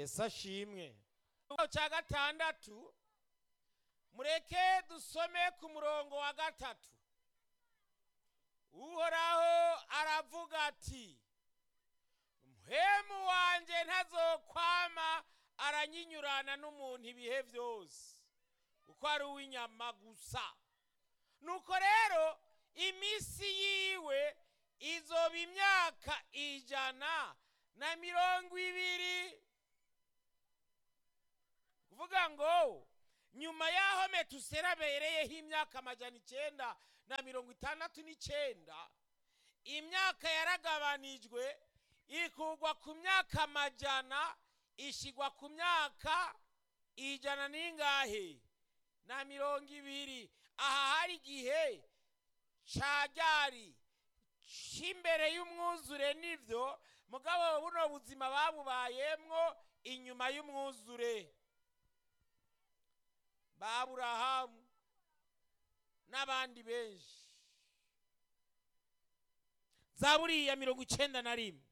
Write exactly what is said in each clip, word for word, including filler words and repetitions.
Yesu ashimwe. Cya gatandatu mureke dusome ku murongo wa gatatu. Uhoraho aravuga ati, umuhemu wanje ntazokwama aranyinyurana n'umuntu ibihe byose, kuko ari uw'inyama gusa. Nuko rero iminsi yiwe izoba imyaka ijana na mirongo ibiri. Kuvuga ngo nyuma yaho Metusela abereyeho imyaka amajana icyenda na mirongo itandatu n'icyenda, imyaka yaragabanijwe ikugwa ku myaka amajana ishigwa ku myaka ijana n'ingahe na mirongo ibiri. Aha hari igihe cagari c'imbere y'umwuzure, nivyo mugabo buno buzima babubayemwo inyuma y'umwuzure. Baburahamu n'abandi benshi. Zaburi ya mirongo icenda na rimwe.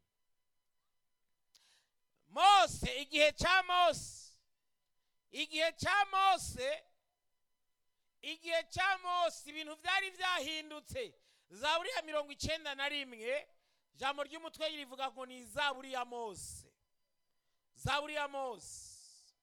Mose, igihe ca Mose, igihe ca Mose, igihe ca Mose ibintu vyari vyahindutse. Zaburi ya mirongo icenda na rimwe, jambo ry'umutwe rivuga ngo ni Zaburi ya Mose. Zaburi ya Mose.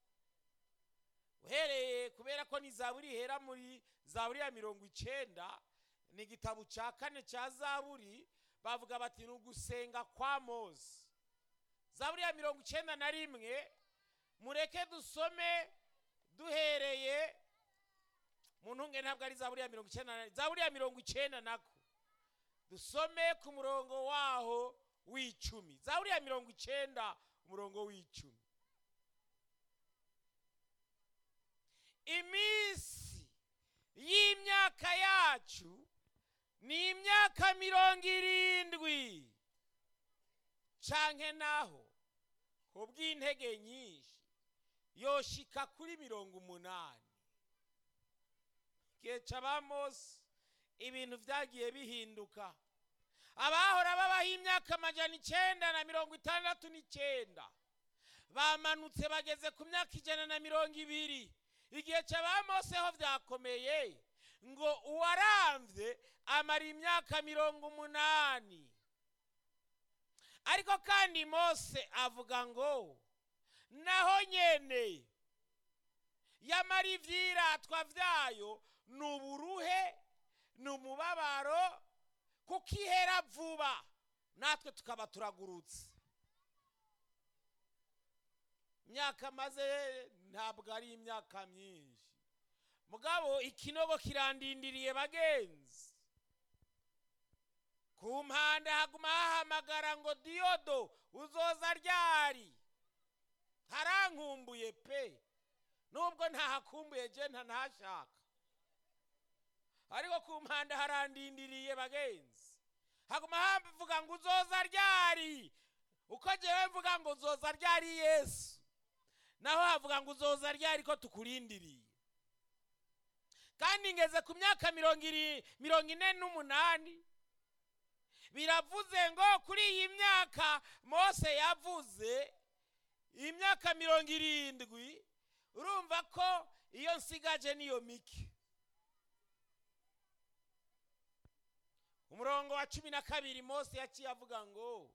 Uhereye kubera ko ni Zaburi hera muri Zaburi ya mirongo icenda, ni igitabo ca kane ca Zaburi, bavuga bati ni ugusenga kwa Mose. Zaburi ya mirongo icenda na rimwe mureke dusome duhereye mu ntunge, ntabwo ari Zaburi ya mirongo icenda na Zaburi ya mirongo icenda nako dusome ku murongo waho w'icumi. Zaburi ya mirongo icenda umurongo w'icumi. Iminsi y'imyaka yacu ni imyaka mirongo irindwi, canke naho kubw'intege nyinshi yoshika kuri mirongo umunani. Igihe ca Mose ibintu vyagiye bihinduka. Abahora babaho imyaka amajana icenda na mirongo itandatu n'icyenda bamanutse bageze ku myaka ijana na mirongo ibiri. Igihe ca Mose ho vyakomeye ngo uwaramvye amara imyaka mirongo umunani. Ariko kandi Mose avuga ngo naho nyene yamara ivyiratwa vyayo nuburuhe numubabaro, kuko ihera vuba natwe tukaba turagurutse. Imyaka maze ntabwo ari imyaka myinshi, mugabo ikinogo kirandindiriye bagenzi. Ku mpande haguma hahamagara ngo Diyodo uzoza ryari? Harankumbuye pe, nubwo ntahakumbuye je ntashaka, ariko ku mpande harandindiriye bagenzi. Haguma havuga ngo uzoza ryari, uko jewe mvuga ngo uzoza ryari Yesu, naho havuga ngo uzoza ryari ko tukurindiriye. Kandi ngeze ku myaka mirongo ine n'umunani, biravuze ngo kuri iyi myaka Mose yavuze imyaka mirongo irindwi, urumva ko iyo nsigaje niyo mike. Umurongo wa cumi na kabiri Mose yaciye avuga ngo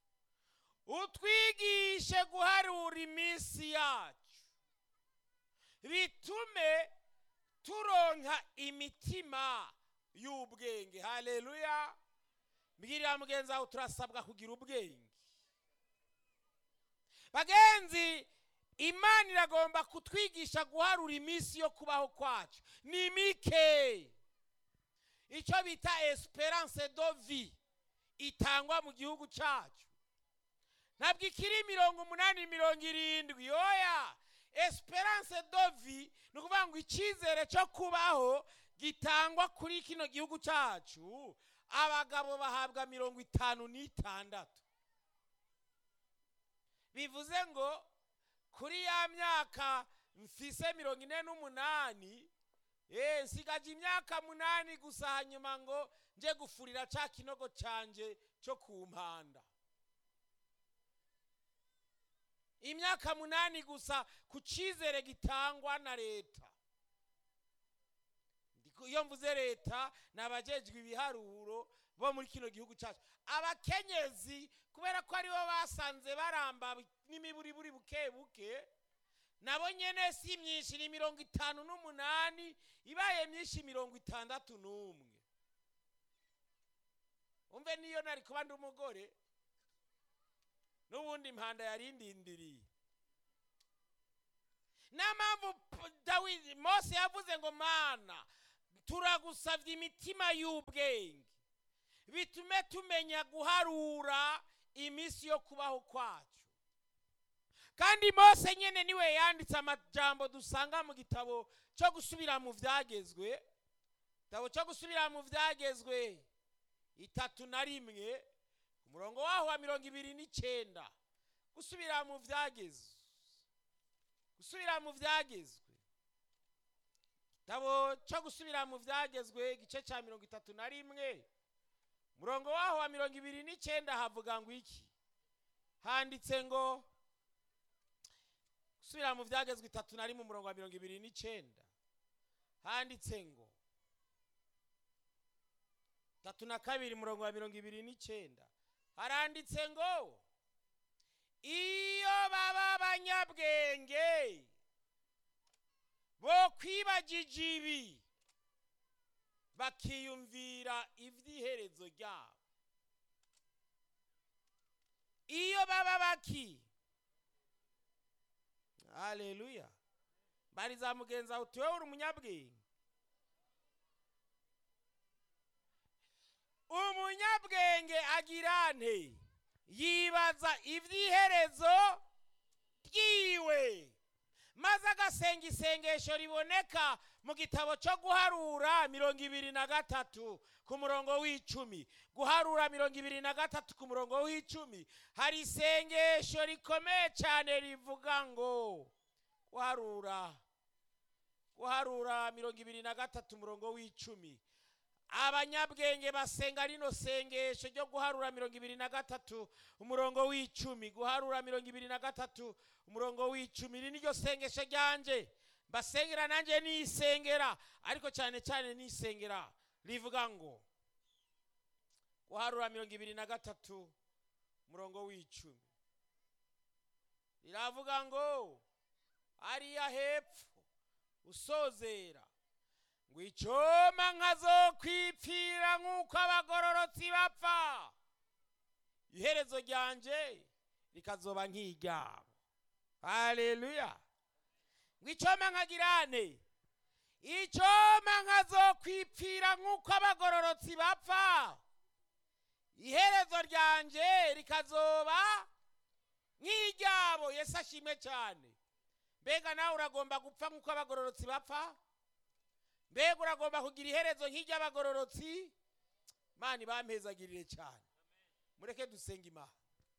utwigishe guharura iminsi yacu, bitume turonka imitima y'ubwenge. Haleluya. Mbwirira mugenzi wawe turasabwa kugira ubwenge. Bagenzi, Imana iragomba kutwigisha guharura iminsi yo kubaho kwacu. Ni mike. Icyo bita esperance de vie itangwa mu gihugu cyacu ntabwo ikiri mirongo umunani mirongo irindwi. Oya, esperance de vie ni ukuvuga ngo icyizere cyo kubaho gitangwa kuri kino gihugu cyacu. Abagabo bahabwa mirongo itanu n'itandatu. Bivuze ngo kuri ya myaka mfise mirongo ine n'umunani, eh nsigaje imyaka munani gusa, hanyuma ngo nje gufurira ca kinogo canje cyo ku mpanda. imyaka munani gusa ku cyizere gitangwa na leta. Iyo mvuze leta nabajejwe ibiharuro bo muri kino gihugu cyacu. Abakenyezi kubera ko aribo basanze baramba n'imiburi buri buke buke, nabo nyene si myinshi, ni mirongo itanu n'umunani, ibaye myinshi mirongo itandatu n'umwe. Umve niyo nari kuba ndi umugore n'ubundi impanda yarindindiriye. Namamvu Dawidi Mose yavuze ngo Mana turagusavye imitima y'ubwenge bitume tumenya guharura imisi yo kubaho kwacu. Kandi Mose nyene niwe yanditse amajambo dusanga mu gitabo cyo gusubira mu vyagezwe, gitabo cyo gusubira mu vyagezwe itatu na rimwe umurongo waho wa mirongo ibiri n'icenda. Gusubira mu vyagezwe, gusubira mu vyagezwe, gitabo cyo gusubira mu vyagezwe igice cya mirongo itatu na rimwe umurongo waho wa mirongo ibiri n'icenda havuga ngo iki? Handitse ngo, gusubira mu vyagezwe itatu na rimwe umurongo wa mirongo ibiri n'icenda handitse ngo, tatu na kabiri umurongo wa mirongo ibiri n'icenda haranditse ngo, iyo baba abanyabwenge bo kwibagije ibi bakiyumvira ivy'iherezo ryabo. Iyo baba baki, haleluya, bariza mugenza uti wewe uri umunyabwenge. Umunyabwenge agira nte? Yibaza ivy'iherezo ryiwe, maze agasenga isengesho riboneka mu gitabo cyo guharura mirongo ibiri na gatatu ku murongo w'icumi. Guharura mirongo ibiri na gatatu ku murongo w'icumi hari isengesho rikomeye cyane rivuga ngo, guharura guharura mirongo ibiri na gatatu umurongo w'icumi. Abanyabwenge basenga rino sengesho ryo guharura mirongo ibiri na gatatu umurongo w'icumi. Guharura mirongo ibiri na gatatu umurongo w'icumi, iri niryo sengesho ryanje basengera, nanjye nisengera, ariko cyane cyane nisengera. Rivuga ngo, guharura mirongo ibiri na gatatu umurongo w'icumi riravuga ngo, ariya hepfo usozera ngo, icoma nkazokwipfira nk'uko abagororotsi bapfa, iherezo ryanje rikazoba nk'iryabo. Haleluya. Ngo icoma nkagirane, icoma nkazokwipfira nk'uko abagororotsi bapfa, iherezo ryanje rikazoba nk'iryabo. Yesu ashimwe cyane. Mbega nawe uragomba gupfa nk'uko abagororotsi bapfa? Mbega uragomba kugira iherezo nk'iry'abagororotsi? Mani bampezagirire cyane. Mureke dusenga Imana.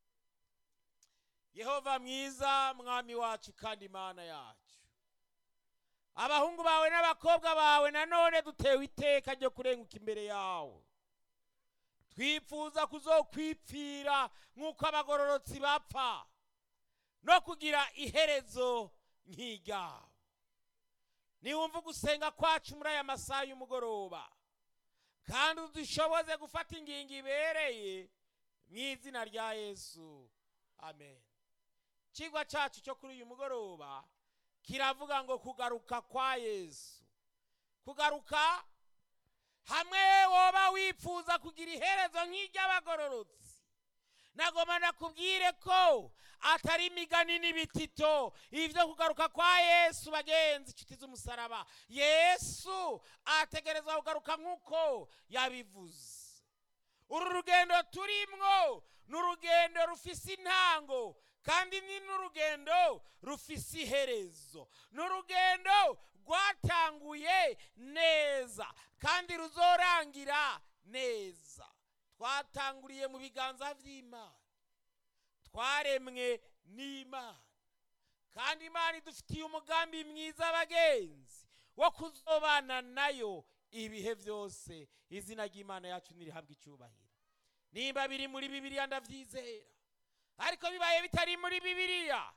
Yehova mwiza, mwami wacu kandi Imana yacu, abahungu bawe n'abakobwa bawe nanone dutewe iteka ryo kurenguka imbere yawe. Twifuza kuzokwipfira nk'uko abagororotsi bapfa no kugira iherezo nk'iryabo. Niwumva gusenga kwacu muri aya masaha y'umugoroba, kandi udushoboze gufata ingingo ibereye mu izina rya Yesu, amen. Ikigwa cyacu cyo kuri uyu mugoroba kiravuga ngo kugaruka kwa Yesu. Kugaruka hamwe woba wifuza kugira iherezo nk'iry'abagororotsi, nagomba nakubwire ko atari imigani n'ibitito ivyo kugaruka kwa Yesu. Bagenzi inshuti z'umusaraba, Yesu ategerezwa kugaruka nk'uko yabivuze. Uru rugendo turimwo n'urugendo rufise intango, kandi ni n'urugendo rufise iherezo. N'urugendo rwatanguye neza kandi ruzorangira neza. Twatanguriye mu biganza vy'Imana, twaremwe n'Imana, kandi Imana idufitiye umugambi mwiza bagenzi wo kuzobana nayo ibihe byose. Izina ry'Imana yacu nirihabwa icyubahiro. Nimba biri muri Bibiliya ndavyizera, ariko bibaye bitari muri Bibiliya,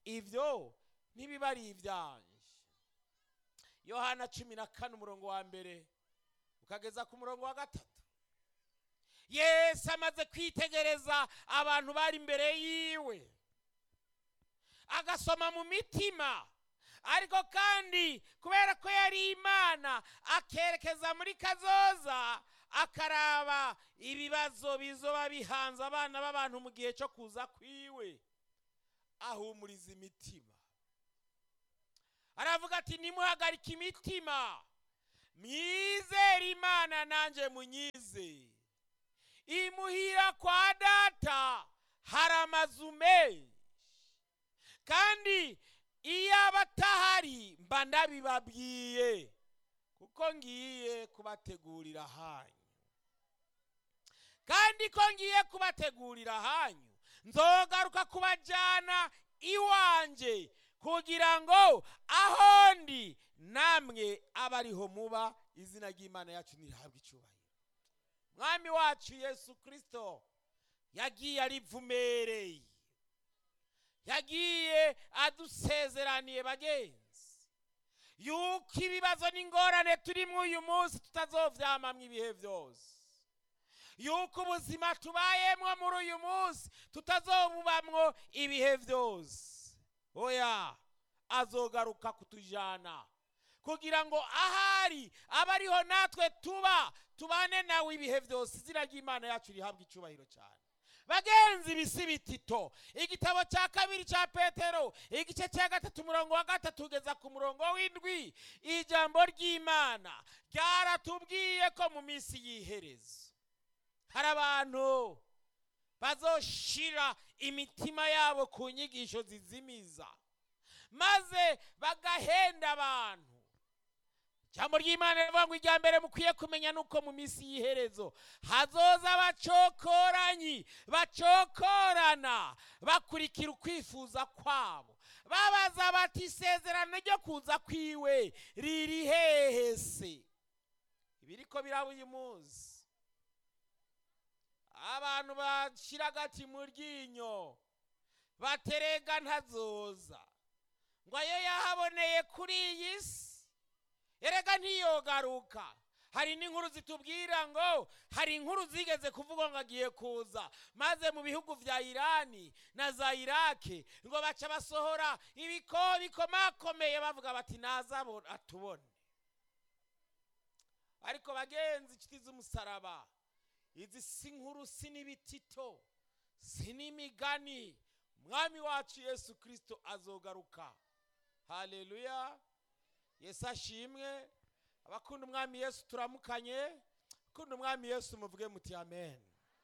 ibyo ntibiba ari ibyanje. Yohana cumi na kane umurongo wa mbere ukageza ku murongo wa gatatu. Yesu amaze kwitegereza abantu bari imbere yiwe, agasoma mu mitima, ariko kandi kubera ko yari Imana akerekeza muri kazoza, akaraba ibibazo bizoba bihanze abana b'abantu mu gihe cyo kuza kwiwe, ahumuriza imitima. Aravuga ati nimuhagarike imitima, mwizere Imana nanjye munyizere. Imuhira kwa data hari amazu menshi, kandi iyo abatahari mba ndabibabwiye, kuko ngiye kubategurira hanyu. Kandi ko ngiye kubategurira hanyu, nzogaruka kubajyana iwanje, kugira ngo aho ndi namwe abariho muba, izina ry'Imana yacu nirihabwe icyubahiro. Mwami wacu Yesu Kristo yagiye arivumereye, yagiye adusezeraniye bagenzi, yuko ibibazo n'ingorane turimo uyu munsi tutazovyamamwe ibihe byose, yuko ubuzima tubayemo muri uyu munsi tutazobubamwo ibihe byose. Oya, azogaruka kutujana kugira ngo ahari abariho natwe tuba tubane nawe ibihe byose. Izina ry'Imana yacu rihabwe icyubahiro cyane. Bagenzi bisi bitito, igitabo cya kabiri cya Petero igice cya gatatu umurongo wa gatatu ugeza ku murongo w'indwi, ijambo ry'Imana ryaratubwiye ko mu minsi y'iherezo hari abantu bazoshira imitima yabo ku nyigisho zizimiza, maze bagahenda abantu. Ijambo ry'Imana rivuga ngo irya mbere mukwiye kumenya nuko mu minsi y'iherezo hazoza abacokoranyi, bacokorana bakurikira ukwifuza kwabo, babaza bati isezerano ryo kuza kwiwe riri hehe se? Ibiriko biraba uyu munsi, abantu bashira agati mu ryinyo, baterega ntazoza, ngo ayo yahaboneye kuri iyi si erega ntiyogaruka. Hari n'inkuru zitubwira ngo hari inkuru zigeze kuvuga ngo agiye kuza, maze mu bihugu vya Irani na za Iraki ngo baca basohora ibiko bikomakomeye bavuga bati naza atubone. Ariko bagenzi inshuti z'umusaraba, izi si inkuru, si n'ibitito, si n'imigani. Mwami wacu Yesu Kristo azogaruka. Haleluya, Yesu ashimwe. Abakunda umwami Yesu turamukanye, abakunda umwami Yesu muvuge muti amen.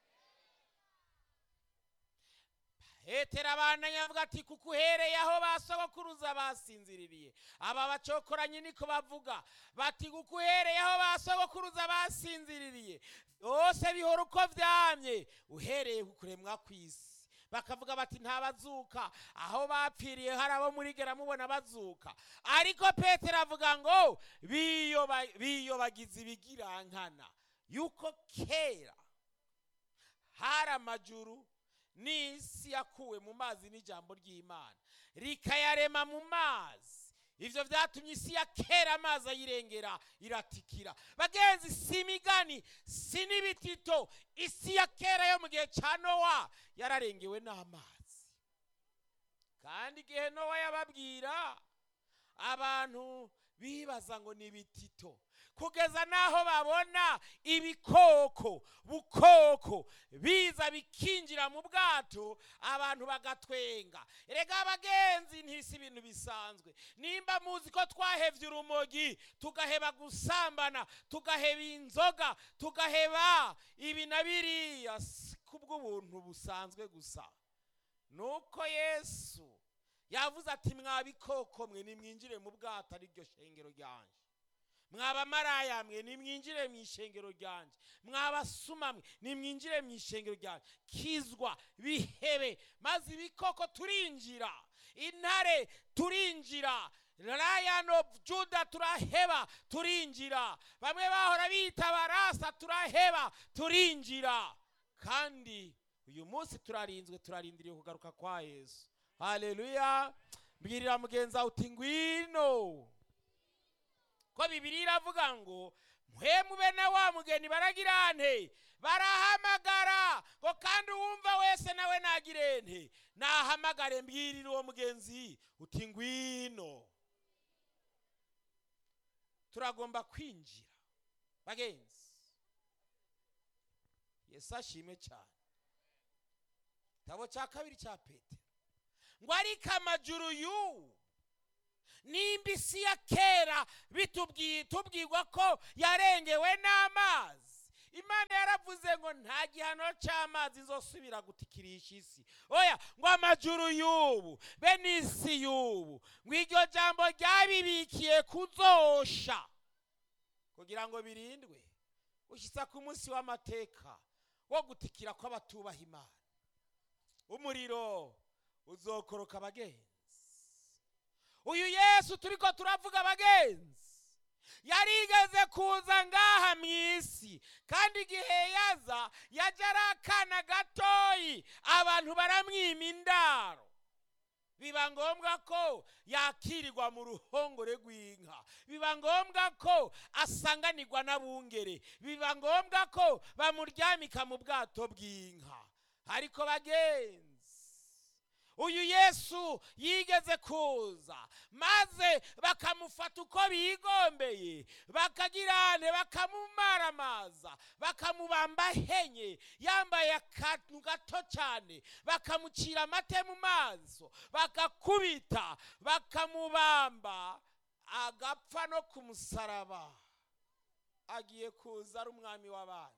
Petero abana yavuga ati kuko uhereye aho basogokuruza basinziririye. Aba bacokoranye niko bavuga bati kuko uhereye aho basogokuruza basinziririye bose bihora uko vyamye, uhereye kukuremwa kw'isi. Bakavuga bati ntabazuka, aho bapfiriye hari abo murigera mubona bazuka. Ariko Petero avuga ngo biyoba biyobagiza ibigirankana, yuko kera hari amajuru n'isi yakuwe mu mazi n'ijambo ry'Imana rikayarema mu mazi. Ivyo vyatumye isi ya kera amazi ayirengera iratikira. Bagenzi, si imigani, si n'ibitito. Isi ya kera yo mu gihe ca Nowa yararengewe n'amazi, kandi igihe Nowa yababwira abantu bibaza ngo ni ibitito, kugeza naho babona ibikoko bukoko biza bikinjira mu bwato, abantu bagatwenga. Erega abagenzi, ntisi ibintu bisanzwe. Nimba muzi ko twahevye urumogi, tugaheba gusambana, tugaheba inzoga, tugaheba ibi na biriya, kubw'ubuntu busanzwe gusa. Nuko Yesu yavuze ati mwabikoko mwe nimwinjire mu bwato ari ryo shengero ryanje, mwaba maraya mwe nimwinjire mu ishengero ryanje, mwabasuma mwe nimwinjire mu ishengero ryanje. Kizwa bihebe, maze ibikoko turinjira, intare turinjira, Lion of Judah turaheba turinjira, bamwe bahora bita barasa turaheba turinjira. Kandi uyu munsi turarinzwe, turarindiriye kugaruka kwa Yesu. haleluya. Mbwirira mugenzi wawe uti ngwino. Ko Bibiliya iravuga ngo mpwemu bene wa mugeni baragirante, barahamagara ngo kandi uwumva wese nawe nagirente nahamagare. Mbwirira uwo mugenzi uti ngwino. Turagomba kwinjira bagenzi. Yesu ashimwe cyane. Tabo cya kabiri cya Petero ngo ariko amajuru yu n'imbisi ya kera bitubwiye tubwirwa ko yarengewe n'amazi. Imana yaravuze ngo nta gihano cy'amazi nzosubira gutikirisha isi. Oya, ngo amajuru y'ubu be n'isi y'ubu ngo iryo jambo ryabibikiye kuzosha kugira ngo birindwe ushyitsa ku munsi w'amateka wo gutikira kw'abatubaha Imana. Umuriro uzokoroka bagenzi. Uyu Yesu turiko turavuga bagenzi yarigeze kuza ngaha mw'isi, kandi igihe yaza yaje ari akana gatoyi, abantu baramwima indaro. Biba ngombwa ko yakirirwa mu ruhongore rw'inka, biba ngombwa ko asanganirwa n'abungere, biba ngombwa ko bamuryamika mu bwato bw'inka. Ariko bagenzi uyu Yesu yigeze kuza, maze bakamufata uko bigombeye, bakagirane bakamumaramaza, bakamubamba henye yambaye akantu gato cyane, bakamucira amate mu maso, bakakubita, bakamubamba, agapfa no ku musaraba. Agiye kuza ari umwami w'abami,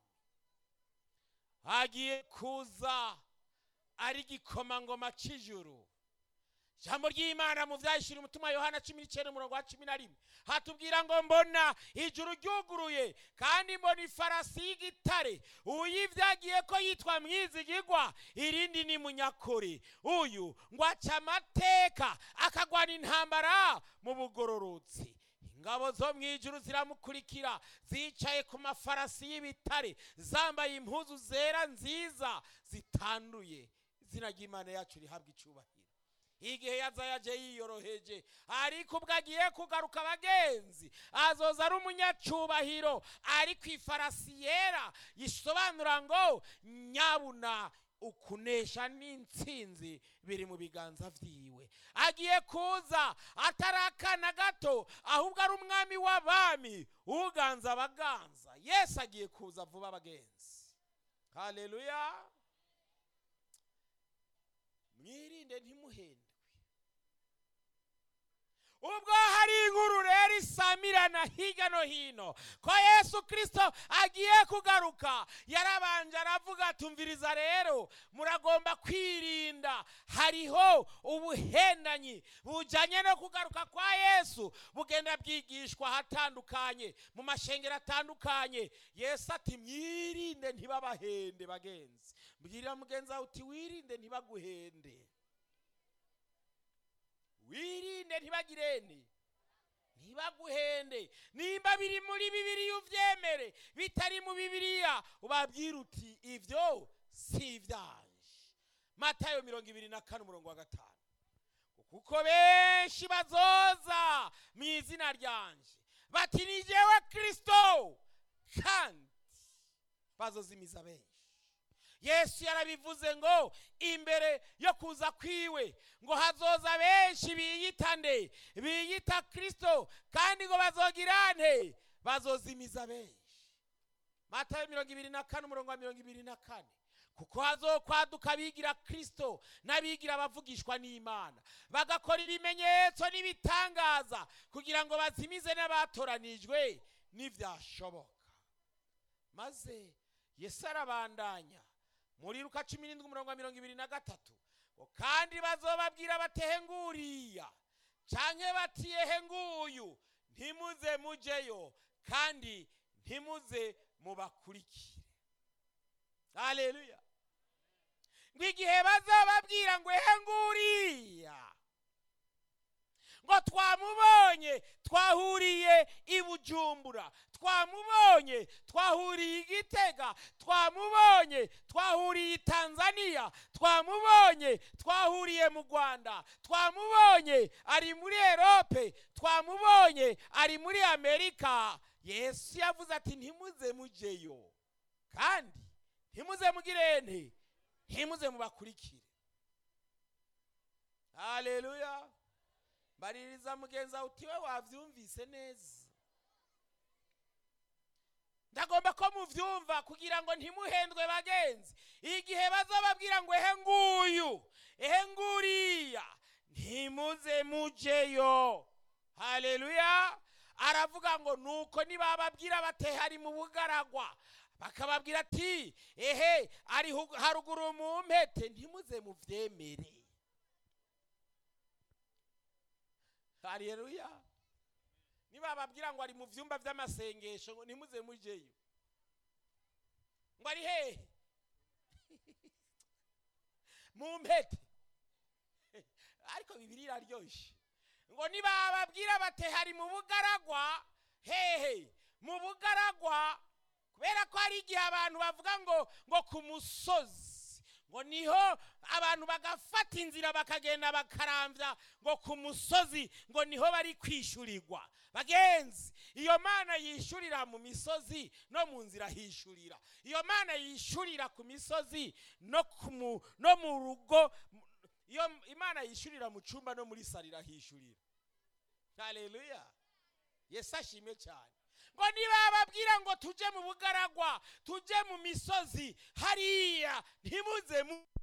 agiye kuza ari igikomangoma cy'ijuru. Jambo ry'Imana mu vyahishura umutima Yohana cumi n'icyenda umurongo wa cumi na rimwe hatubwira ngo mbona ijuru ryuguruye, kandi mbona ifarasi y'igitare, uyivyagiye ko yitwa Mwizigirwa, irindi ni Munyakuri. Uyu ngo aca amateka akagwana intambara mu bugororotsi. Ingabo zo mwijuru ziramukurikira, zicaye ku mafarasi y'ibitare, zambaye impuzu zera nziza zitanduye. Izina ry'Imana yacu rihabwa icubahiro. Igihe yaza yaje yiyoroheje, ariko ubwo agiye kugaruka bagenzi azoza ari umunyacubahiro, ari ku ifarasi yera, yisobanura ngo nyabuna ukunesha n'intsinzi biri mu biganza vyiwe. Agiye kuza atarakana gato, ahubwo ari umwami w'abami, uganza abaganza. Yesu agiye kuza vuba bagenzi. Haleluya. Mwirinde ntimuhendwe. Ubwo hari inkuru rero isamirana hirya no hino ko Yesu Kristo agiye kugaruka, yarabanje aravuga tumviriza rero muragomba kwirinda. Hariho ubuhendanyi bujanye no kugaruka kwa Yesu, bugenda bwigishwa hatandukanye mu mashengero atandukanye. Yesu ati mwirinde ntibabahende bagenzi. Mbwirira mugenzi wawe uti wirinde ntibaguhende. Wirinde ntibagirene, ntibaguhende. Nimba biri muri Bibiliya uvyemere, bitari mu Bibiliya ubabwira uti ivyo si ivyanje. Matayo mirongo ibiri na kane umurongo wa gatanu. Kuko benshi bazoza mu izina ryanje bati ni jewe Kristo, kandi bazozimiza benshi. Yesu yarabivuze ngo imbere yo kuza kwiwe ngo hazoza benshi biyitande, biyita Kristo, kandi ngo bazogirane, bazozimiza benshi. Matayo mirongo ibiri na kane umurongo wa mirongo ibiri na kane. Kuko hazokwaduka bigira Kristo n'abigira bavugishwa n'Imana, bagakora ibimenyetso n'ibitangaza kugira ngo bazimize n'abatoranijwe n'ivyashoboka. Maze Yesu arabandanya muri Luka cumi n'indwi umurongo wa mirongo ibiri na gatatu, kandi bazobabwira batehe nguriya canke batiyehe nguyu, ntimuze mujeyo, kandi ntimuze mubakurikire. Haleluya. Ngigihe bazobabwira ngo ehe nguriya, ngo twamubonye twamubonye twahuriye i Bujumbura, twamubonye twahuriye i Gitega, twamubonye twahuriye i Tanzania, twamubonye twahuriye mu Rwanda, twamubonye ari muri Europe, twamubonye ari muri Amerika. Yesu yavuze ati ntimuze mujeyo, kandi ntimuze mugirente, ntimuze mubakurikire. Haleluya. Baririza mugenza uti we wavyumvise neza. Ndagomba ko muvyumva kugira ngo ntimuhendwe bagenzi. Igihe bazababwira ngo ehe nguyu, ehe nguriya, ntimuze mujeyo. Haleluya. Aravuga ngo nuko nibababwira bate hari mu bugaragwa, bakababwira ati ehe ari haruguru mu mpete, ntimuze muvyemere. Haleluya. Nibababwira ngo ari mu vyumba vy'amasengesho ngo ntimuze mujeyo, ngo ari hehe mu mpete. Ariko Bibiliya iraryoshe ngo nibababwira bate hari mu bugaragwa, hehe mu bugaragwa, kubera ko hari igihe abantu bavuga ngo ngo ku musozi, ngo niho abantu bagafata inzira bakagenda bakaramvya ngo ku musozi, ngo niho bari kwishurirwa. Bagenzi, iyo Mana yishurira mu misozi no mu nzira hishurira. Iyo Mana yishurira ku misozi no ku no mu rugo. Iyo Imana yishurira mu cumba no muri salira hishurira. Haleluya. Yesu ashimwe cyane. Ngo nibababwira ngo tuje mu bugaragwa, tuje mu misozi hariya, ntimuze mu